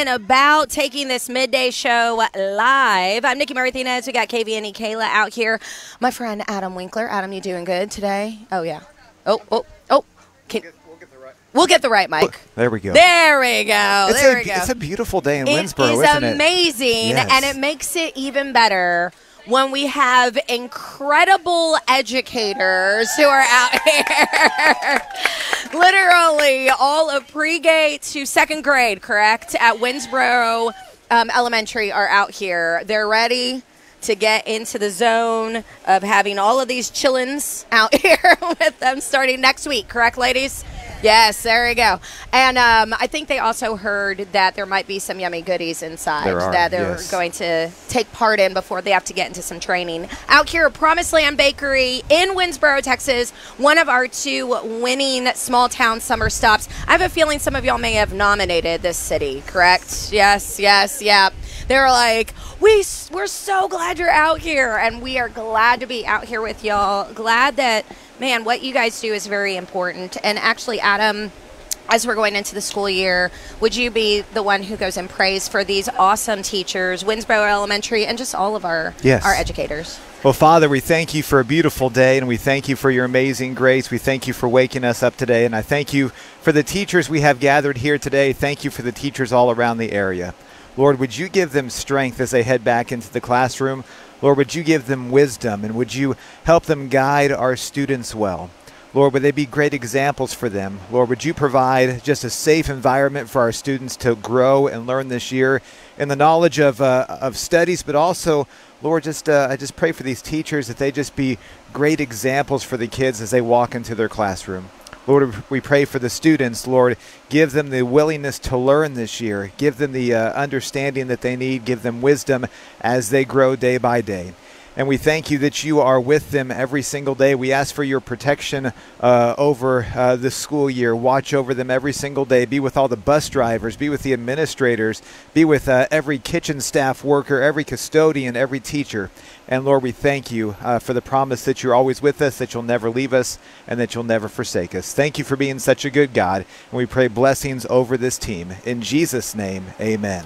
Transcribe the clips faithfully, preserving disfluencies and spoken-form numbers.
and about, taking this midday show live. I'm Nikki Martinez. We got K V N E Kayla out here. My friend Adam Winkler. Adam, you doing good today? Oh, yeah. Oh, oh, oh. Can, we'll, get the right. we'll get the right mic. There we go. There we go. It's there a, we go. It's a beautiful day in it Winsboro, is isn't it? amazing, Yes. and it makes it even better when we have incredible educators who are out here. Literally all of pre-K to second grade, correct, at Winsboro um, Elementary are out here. They're ready to get into the zone of having all of these chillins out here with them starting next week, correct, ladies? Yes, there we go. And um, I think they also heard that there might be some yummy goodies inside there are, that they're yes. going to take part in before they have to get into some training. Out here at Promised Land Bakery in Winsboro, Texas, one of our two winning small town summer stops. I have a feeling some of y'all may have nominated this city, correct? Yes, yes, yeah. They were like, we, we're so glad you're out here, and we are glad to be out here with y'all. Glad that, man, what you guys do is very important. And actually, Adam, as we're going into the school year, would you be the one who goes and prays for these awesome teachers, Winsboro Elementary, and just all of our, yes. our educators? Well, Father, we thank you for a beautiful day, and we thank you for your amazing grace. We thank you for waking us up today, and I thank you for the teachers we have gathered here today. Thank you for the teachers all around the area. Lord, would you give them strength as they head back into the classroom? Lord, would you give them wisdom, and would you help them guide our students well? Lord, would they be great examples for them? Lord, would you provide just a safe environment for our students to grow and learn this year in the knowledge of, uh, of studies, but also, Lord, just uh, I just pray for these teachers that they just be great examples for the kids as they walk into their classroom. Lord, we pray for the students. Lord, give them the willingness to learn this year. Give them the uh, understanding that they need. Give them wisdom as they grow day by day. And we thank you that you are with them every single day. We ask for your protection uh, over uh, the school year. Watch over them every single day. Be with all the bus drivers. Be with the administrators. Be with uh, every kitchen staff worker, every custodian, every teacher. And Lord, we thank you uh, for the promise that you're always with us, that you'll never leave us, and that you'll never forsake us. Thank you for being such a good God. And we pray blessings over this team. In Jesus' name, amen.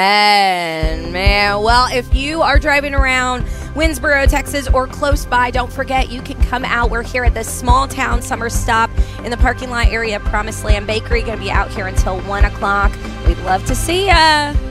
Amen, man. Well, if you are driving around Winsboro, Texas, or close by, don't forget you can come out. We're here at the small town summer stop in the parking lot area of Promised Land Bakery. Going to be out here until one o'clock. We'd love to see ya.